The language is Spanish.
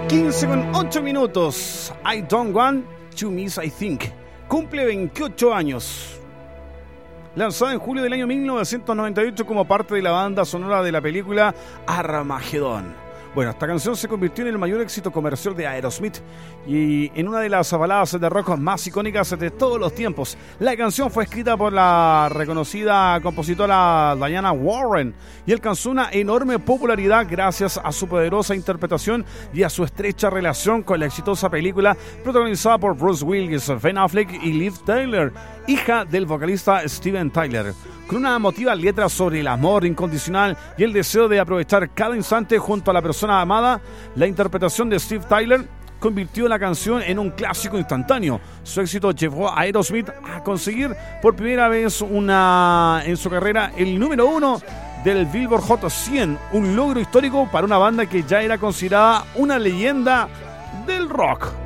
15:08. I Don't Want to Miss I Think. Cumple 28 años. Lanzada en julio del año 1998 como parte de la banda sonora de la película Armagedón. Bueno, esta canción se convirtió en el mayor éxito comercial de Aerosmith y en una de las baladas de rock más icónicas de todos los tiempos. La canción fue escrita por la reconocida compositora Diana Warren y alcanzó una enorme popularidad gracias a su poderosa interpretación y a su estrecha relación con la exitosa película protagonizada por Bruce Willis, Ben Affleck y Liv Tyler, hija del vocalista Steven Tyler. Con una emotiva letra sobre el amor incondicional y el deseo de aprovechar cada instante junto a la persona amada, la interpretación de Steve Tyler convirtió la canción en un clásico instantáneo. Su éxito llevó a Aerosmith a conseguir por primera vez en su carrera el número 1 del Billboard Hot 100, un logro histórico para una banda que ya era considerada una leyenda del rock.